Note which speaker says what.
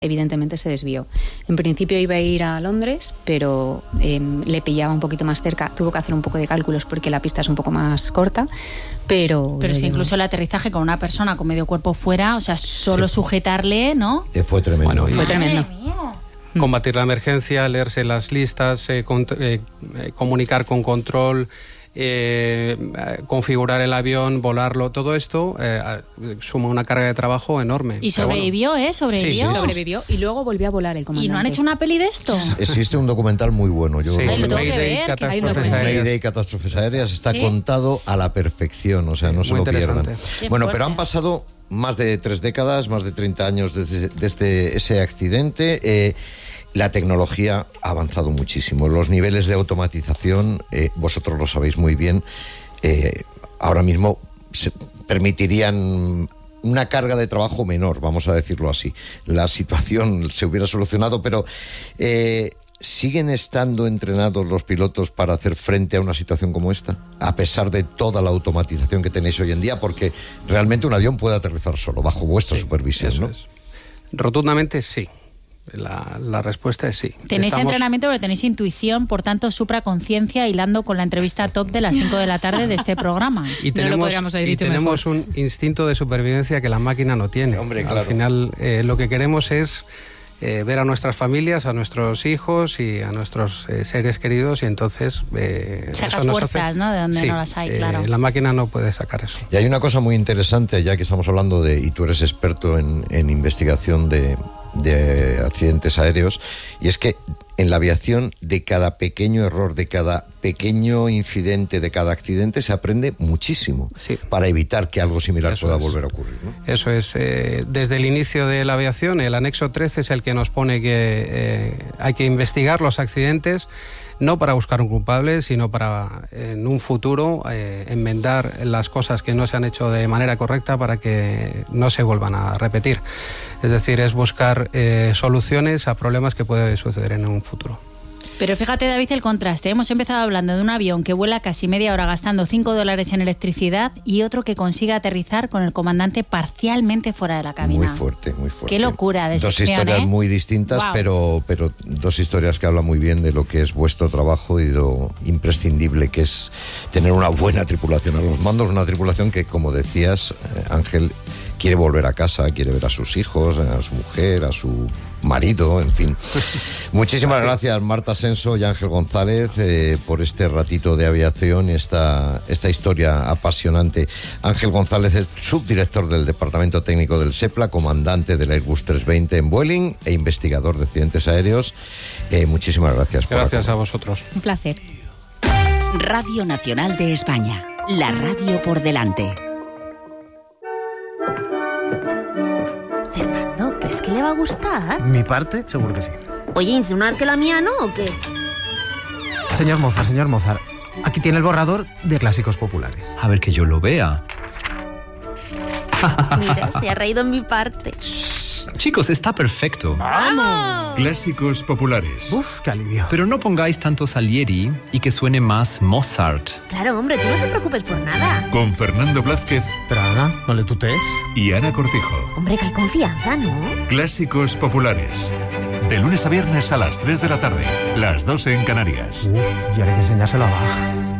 Speaker 1: evidentemente se desvió. En principio iba a ir a Londres, pero le pillaba un poquito más cerca. Tuvo que hacer un poco de cálculos porque la pista es un poco más corta, pero
Speaker 2: si incluso el aterrizaje con una persona con medio cuerpo fuera, o sea, solo sujetarle, ¿no?
Speaker 3: Fue tremendo.
Speaker 1: Fue tremendo.
Speaker 4: Combatir la emergencia, leerse las listas, comunicar con control, configurar el avión, volarlo, todo esto suma una carga de trabajo enorme.
Speaker 2: Y sobrevivió, sobrevivió.
Speaker 1: Sí, sobrevivió y luego volvió a volar el comandante.
Speaker 2: ¿Y no han hecho una peli de esto?
Speaker 3: Existe un documental muy bueno. Yo
Speaker 2: lo tengo que ver.
Speaker 3: Mayday, Catástrofes Aéreas, está contado a la perfección, o sea, no se lo pierdan. Bueno, pero han pasado más de 3 décadas, más de 30 años desde ese accidente. La tecnología ha avanzado muchísimo. Los niveles de automatización, vosotros lo sabéis muy bien, ahora mismo permitirían una carga de trabajo menor, vamos a decirlo así. La situación se hubiera solucionado, pero ¿siguen estando entrenados los pilotos para hacer frente a una situación como esta? A pesar de toda la automatización que tenéis hoy en día, porque realmente un avión puede aterrizar solo, bajo vuestra supervisión, ¿no?
Speaker 4: Rotundamente sí. La respuesta es sí.
Speaker 2: Tenéis entrenamiento, pero tenéis intuición, por tanto, supraconciencia, hilando con la entrevista top de las 5 de la tarde de este programa.
Speaker 4: Y tenemos un instinto de supervivencia que la máquina no tiene.
Speaker 3: Hombre, claro.
Speaker 4: Al final, lo que queremos es ver a nuestras familias, a nuestros hijos y a nuestros seres queridos, y entonces
Speaker 2: sacas fuerzas, ¿no? De donde no las hay, claro.
Speaker 4: La máquina no puede sacar eso.
Speaker 3: Y hay una cosa muy interesante, ya que estamos hablando y tú eres experto en investigación de accidentes aéreos, y es que en la aviación, de cada pequeño error, de cada pequeño incidente, de cada accidente, se aprende muchísimo para evitar que algo similar pueda volver a ocurrir, ¿no?
Speaker 4: Eso es. Desde el inicio de la aviación, el anexo 13 es el que nos pone que hay que investigar los accidentes, no para buscar un culpable, sino para en un futuro enmendar las cosas que no se han hecho de manera correcta para que no se vuelvan a repetir. Es decir, es buscar soluciones a problemas que pueden suceder en un futuro.
Speaker 2: Pero fíjate, David, el contraste. Hemos empezado hablando de un avión que vuela casi media hora gastando $5 en electricidad y otro que consigue aterrizar con el comandante parcialmente fuera de la cabina.
Speaker 3: Muy fuerte, muy fuerte.
Speaker 2: Qué locura de
Speaker 3: Dos historias muy distintas,
Speaker 2: wow.
Speaker 3: pero dos historias que hablan muy bien de lo que es vuestro trabajo y de lo imprescindible que es tener una buena tripulación a los mandos, una tripulación que, como decías, Ángel, quiere volver a casa, quiere ver a sus hijos, a su mujer, a su marido, en fin. Muchísimas gracias, Marta Senso y Ángel González, por este ratito de aviación y esta historia apasionante. Ángel González es subdirector del Departamento Técnico del SEPLA, comandante del Airbus 320 en Vueling e investigador de accidentes aéreos. Muchísimas gracias.
Speaker 4: Gracias a vosotros.
Speaker 2: Un placer.
Speaker 5: Radio Nacional de España, la radio por delante.
Speaker 6: Fernando, ¿crees que le va a gustar?
Speaker 7: ¿Mi parte? Seguro que sí.
Speaker 6: Oye, ¿insinúas que la mía no o qué?
Speaker 7: Señor Mozart, aquí tiene el borrador de Clásicos Populares.
Speaker 8: A ver que yo lo vea.
Speaker 6: Mira, se ha reído en mi parte.
Speaker 8: Chicos, está perfecto.
Speaker 6: ¡Vamos!
Speaker 9: Clásicos Populares.
Speaker 7: Uf, qué alivio.
Speaker 8: Pero no pongáis tanto Salieri y que suene más Mozart.
Speaker 6: Claro, hombre, tú no te preocupes por nada.
Speaker 9: Con Fernando Blázquez.
Speaker 7: Pero Ana, no le tutees.
Speaker 9: Y Ana Cortijo.
Speaker 6: Hombre, que hay confianza, ¿no?
Speaker 9: Clásicos Populares. De lunes a viernes a las 3 de la tarde. Las 2 en Canarias.
Speaker 7: Uf, y ahora hay que enseñárselo a Bach.